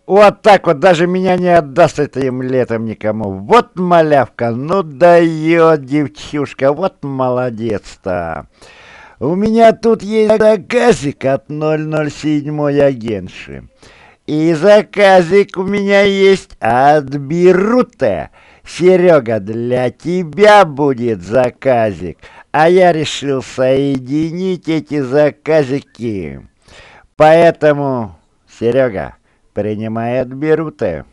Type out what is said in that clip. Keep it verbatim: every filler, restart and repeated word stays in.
Вот так вот даже меня не отдаст этим летом никому. Вот малявка, ну дает девчушка, вот молодец-то. У меня тут есть заказик от ноль ноль семь агентши. И заказик у меня есть от Бирута. Серега, для тебя будет заказик. А я решил соединить эти заказики. Поэтому, Серега, принимай от Бирута.